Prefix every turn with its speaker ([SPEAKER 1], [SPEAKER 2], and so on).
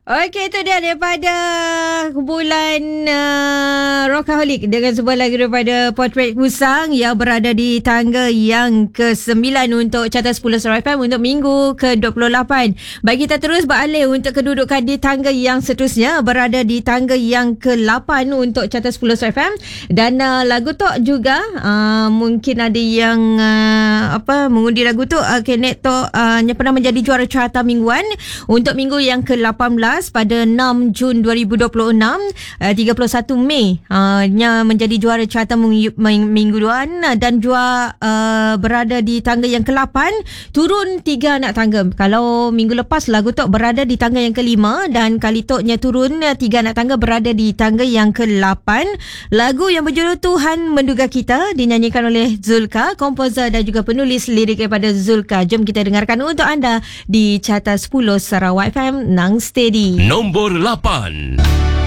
[SPEAKER 1] Okey, itu dia daripada kumpulan Rockaholic dengan sebuah lagu daripada Portrait Kusang yang berada di tangga yang ke-9 untuk Carta 10 Sarawak FM untuk minggu ke-28. Baik, kita terus beralih untuk kedudukan di tangga yang seterusnya, berada di tangga yang ke-8 untuk Carta 10 Sarawak FM. Dan lagu Tok juga mungkin ada yang mengundi lagu tu. Kenek Tok yang pernah menjadi juara carta mingguan untuk minggu yang ke-18 pada 6 Jun 2026, 31 Mei nya menjadi juara carta mingguan dan juga berada di tangga yang ke-8, turun 3 anak tangga. Kalau minggu lepas lagu Tok berada di tangga yang ke-5 dan kali Toknya turun 3 anak tangga berada di tangga yang ke-8. Lagu yang berjudul Tuhan Menduga Kita dinyanyikan oleh Zulka, komposer dan juga penulis lirik daripada Zulka. Jom kita dengarkan untuk anda di Carta 10 Sarawak FM Nang Steady.
[SPEAKER 2] Nombor 8.